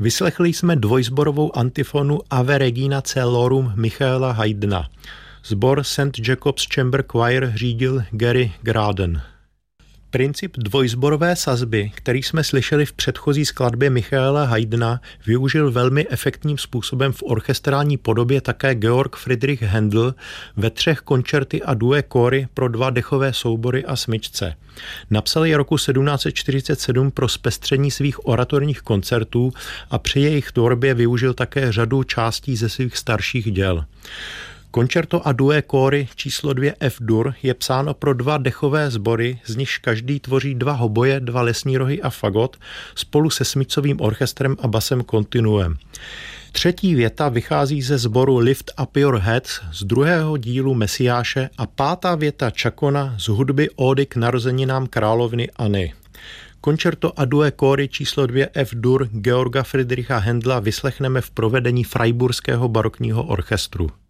Vyslechli jsme dvojsborovou antifonu Ave Regina Coelorum Michaela Haydna. Sbor St. Jacob's Chamber Choir řídil Gary Graden. Princip dvojsborové sazby, který jsme slyšeli v předchozí skladbě Michaela Haydna, využil velmi efektním způsobem v orchestrální podobě také Georg Friedrich Händel ve 3 koncerty a due kóry pro 2 dechové soubory a smyčce. Napsal je roku 1747 pro zpestření svých oratorních koncertů a při jejich tvorbě využil také řadu částí ze svých starších děl. Koncerto a due kóry číslo 2 F-dur je psáno pro 2 dechové sbory, z nichž každý tvoří 2 hoboje, 2 lesní rohy a fagot spolu se smyčcovým orchestrem a basem kontinuem. 3. věta vychází ze sboru Lift Up Your Heads z 2. dílu Mesiáše a 5. věta Čakona z hudby Ódy k narozeninám královny Anny. Koncerto a due kóry číslo 2 F-dur Georga Friedricha Händla vyslechneme v provedení Freiburského barokního orchestru.